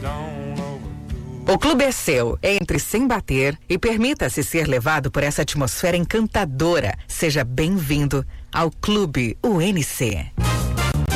O clube é seu. Entre sem bater e permita-se ser levado por essa atmosfera encantadora. Seja bem-vindo ao Clube UNC.